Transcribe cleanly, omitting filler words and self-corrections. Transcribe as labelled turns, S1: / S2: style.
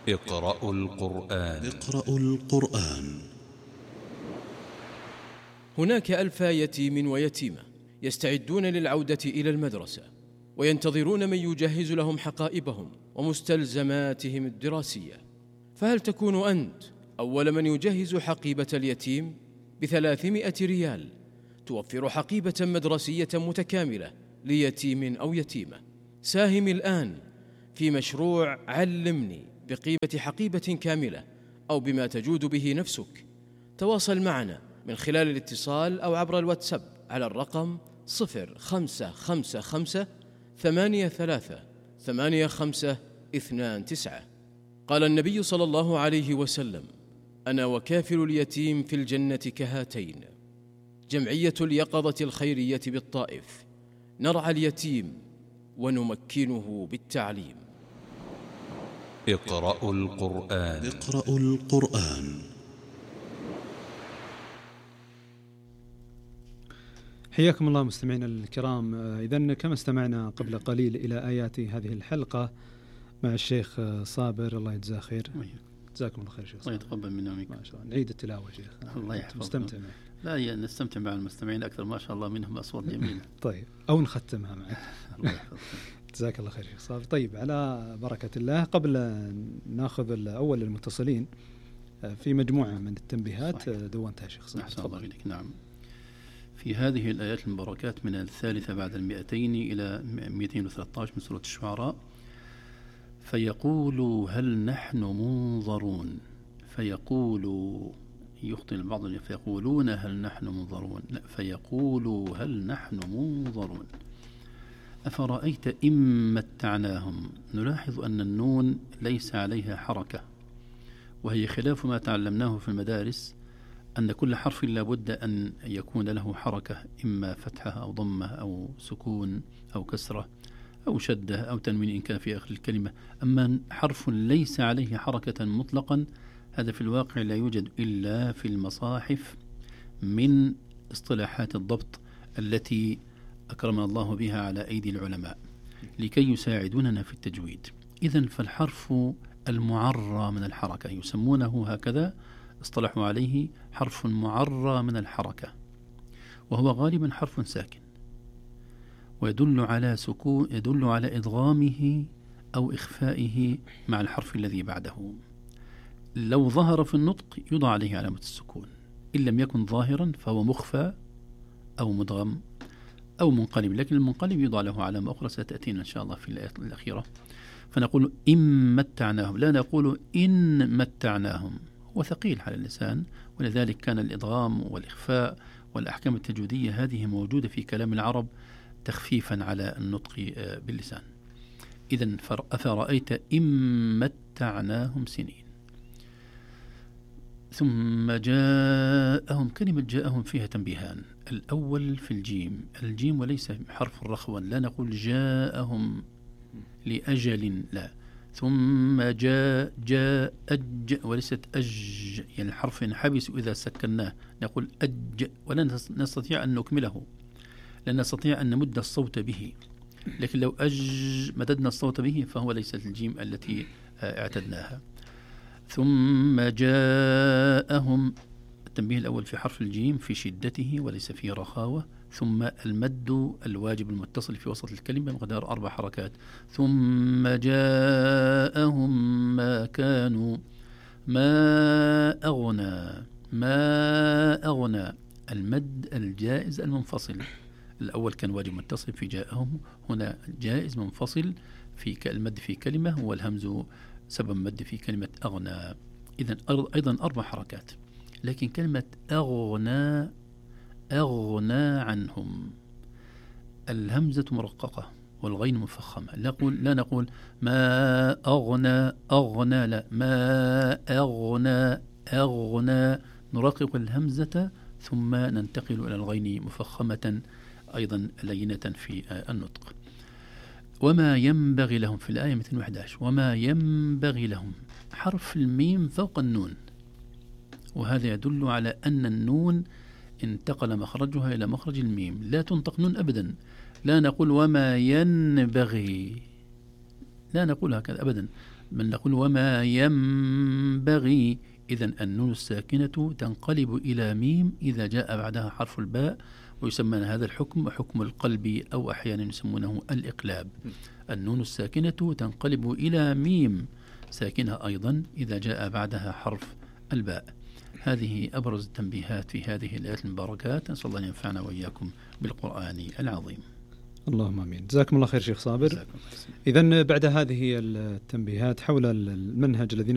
S1: اقرأوا القرآن.
S2: اقرأوا القرآن.
S3: هناك ألف يتيم ويتيمة يستعدون للعودة إلى المدرسة، وينتظرون من يجهز لهم حقائبهم ومستلزماتهم الدراسية. فهل تكون أنت أول من يجهز حقيبة اليتيم ب300 ريال توفر حقيبة مدرسية متكاملة ليتيم أو يتيمة؟ ساهم الآن في مشروع علمني بقيمة حقيبة كاملة أو بما تجود به نفسك. تواصل معنا من خلال الاتصال أو عبر الواتساب على الرقم 0555838529. قال النبي صلى الله عليه وسلم: أنا وكافل اليتيم في الجنة كهاتين. جمعية اليقظة الخيرية بالطائف، نرعى اليتيم ونمكنه بالتعليم.
S1: اقرأوا القرآن.
S2: اقرأوا القرآن.
S4: حياكم الله مستمعينا الكرام. إذن كما استمعنا قبل قليل إلى آيات هذه الحلقة مع الشيخ صابر، الله يجزاه خير. جزاكم الله خير شيخ.
S5: الله يتقبل منا ومنكم.
S4: ما شاء الله. نعيد التلاوة شيخ.
S5: الله يحفظك.
S4: مستمتع معك.
S5: لا نستمتع مع المستمعين أكثر، ما شاء الله منهم أصوات جميلة.
S4: طيب، أو نختمها معك.
S5: الله يحفظك.
S4: جزاك الله خير شيخ صابر. طيب، على بركة الله، قبل ناخذ أول المتصلين في مجموعة من التنبيهات دونتها شيخ صابر.
S5: تفضل. نعم، في هذه الآيات المباركات من 3 بعد 200 إلى 213 من سورة الشعراء: فيقولوا هل نحن منظرون. فيقولوا يخطئ البعض فيقولون هل نحن منظرون، لا، فيقولوا هل نحن منظرون. أفرأيت إن متعناهم. نلاحظ أن النون ليس عليها حركة، وهي خلاف ما تعلمناه في المدارس، أن كل حرف لابد أن يكون له حركة، إما فتحة أو ضمة أو سكون أو كسرة أو شدة أو تنوين إن كان في آخر الكلمة. أما حرف ليس عليه حركة مطلقا، هذا في الواقع لا يوجد إلا في المصاحف من اصطلاحات الضبط التي أكرمنا الله بها على أيدي العلماء لكي يساعدوننا في التجويد. إذن فالحرف المعرى من الحركة يسمونه هكذا، اصطلحوا عليه حرف معرى من الحركة، وهو غالبا حرف ساكن، ويدل على سكون، يدل على إدغامه أو إخفائه مع الحرف الذي بعده. لو ظهر في النطق يوضع عليه علامة السكون، إن لم يكن ظاهرا فهو مخفى أو مدغم أو منقلب، لكن المنقلب يوضع له علامة أخرى ستأتينا إن شاء الله في الآية الأخيرة. فنقول إن متعناهم، لا نقول إن متعناهم، هو ثقيل على اللسان، ولذلك كان الإدغام والإخفاء والأحكام التجويدية هذه موجودة في كلام العرب تخفيفا على النطق باللسان. إذن أفرأيت إن متعناهم سنين. ثم جاءهم، كلمة جاءهم فيها تنبيهان. الأول في الجيم وليس حرف الرخوة، لا نقول جاءهم لأجل، لا. ثم جاء أج وليست أج، يعني الحرف ينحبس إذا سكناه، نقول أج، ولا نستطيع أن نكمله، لا نستطيع أن نمد الصوت به، لكن لو أج مددنا الصوت به فهو ليست الجيم التي اعتدناها. ثم جاءهم، التنبيه الأول في حرف الجيم في شدته وليس في رخاوة. ثم المد الواجب المتصل في وسط الكلمة بمقدار 4 حركات. ثم جاءهم ما كانوا، ما أغنى المد الجائز المنفصل. الأول كان واجب متصل في جاءهم، هنا جائز منفصل في المد في كلمة، والهمز سبب مد في كلمة أغنى. إذن أيضا 4 حركات. لكن كلمة أغنى عنهم، الهمزة مرققة والغين مفخمة، لا نقول ما أغنى، لا، ما أغنى نرقق الهمزة ثم ننتقل إلى الغين مفخمة أيضا لينة في النطق. وما ينبغي لهم في الآية 211، وما ينبغي لهم، حرف الميم فوق النون، وهذا يدل على أن النون انتقل مخرجها إلى مخرج الميم، لا تنطق نون أبدا، لا نقول وما ينبغي، لا نقول هكذا أبدا، بل نقول وما ينبغي. إذن النون الساكنة تنقلب إلى ميم إذا جاء بعدها حرف الباء، ويسمى هذا الحكم حكم القلب، أو أحيانا يسمونه الإقلاب. النون الساكنة تنقلب إلى ميم ساكنة أيضا إذا جاء بعدها حرف الباء. هذه أبرز التنبيهات في هذه الآيات المباركات. نسأل الله أن ينفعنا وإياكم بالقرآن العظيم.
S4: اللهم آمين. جزاكم الله خير شيخ صابر. إذن بعد هذه التنبيهات حول المنهج الذي